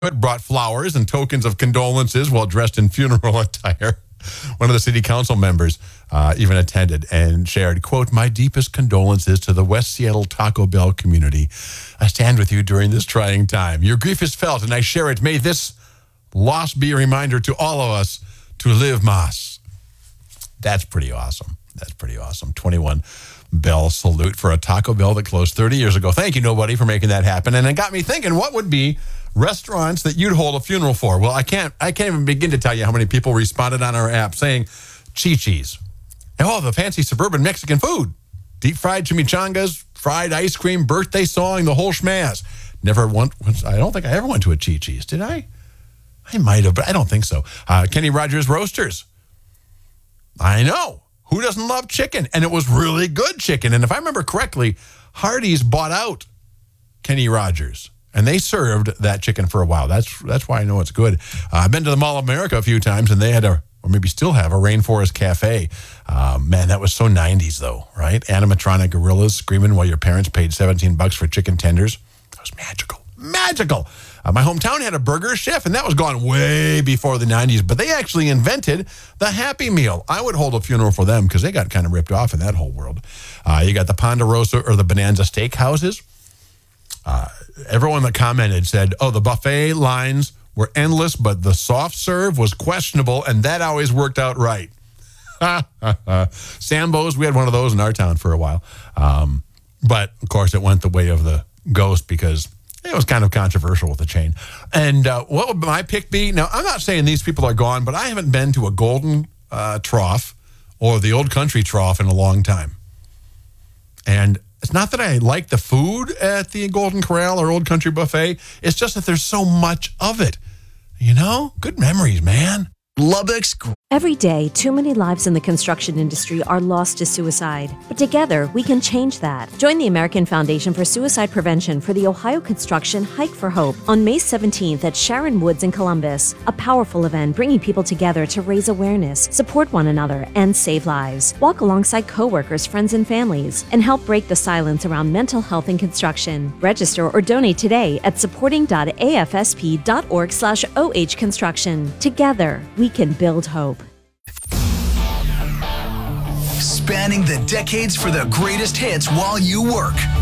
brought flowers and tokens of condolences while dressed in funeral attire. One of the city council members even attended and shared, quote, "My deepest condolences to the West Seattle Taco Bell community. I stand with you during this trying time. Your grief is felt, and I share it. May this loss be a reminder to all of us to live mas." That's pretty awesome. 21 Bell salute for a Taco Bell that closed 30 years ago. Thank you, nobody, for making that happen. And it got me thinking, what would be restaurants that you'd hold a funeral for? Well, I can't even begin to tell you how many people responded on our app saying Chi-Chi's. Oh, the fancy suburban Mexican food. Deep fried chimichangas, fried ice cream, birthday song, the whole schmazz. I don't think I ever went to a Chi-Chi's, did I? I might have, but I don't think so. Kenny Rogers Roasters. I know. Who doesn't love chicken? And it was really good chicken. And if I remember correctly, Hardee's bought out Kenny Rogers. And they served that chicken for a while. That's why I know it's good. I've been to the Mall of America a few times, and they had or maybe still have, a Rainforest Cafe. Man, that was so 90s, though, right? Animatronic gorillas screaming while your parents paid $17 for chicken tenders. That was magical. My hometown had a burger chef, and that was gone way before the 90s. But they actually invented the Happy Meal. I would hold a funeral for them because they got kind of ripped off in that whole world. You got the Ponderosa or the Bonanza Steakhouses. Everyone that commented said, oh, the buffet lines were endless, but the soft serve was questionable, and that always worked out right. Sambo's, we had one of those in our town for a while. But, of course, it went the way of the ghost because it was kind of controversial with the chain. And what would my pick be? Now, I'm not saying these people are gone, but I haven't been to a Golden Trough or the Old Country Trough in a long time. And it's not that I like the food at the Golden Corral or Old Country Buffet. It's just that there's so much of it. You know? Good memories, man. Lubbock's. Every day, too many lives in the construction industry are lost to suicide. But together, we can change that. Join the American Foundation for Suicide Prevention for the Ohio Construction Hike for Hope on May 17th at Sharon Woods in Columbus. A powerful event bringing people together to raise awareness, support one another, and save lives. Walk alongside coworkers, friends, and families, and help break the silence around mental health in construction. Register or donate today at supporting.afsp.org/OH Construction. Together, we can build hope. Spanning the decades for the greatest hits while you work.